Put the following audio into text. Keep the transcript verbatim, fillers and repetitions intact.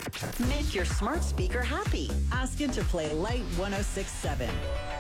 Make your smart speaker happy. Ask it to play Light ten sixty-seven.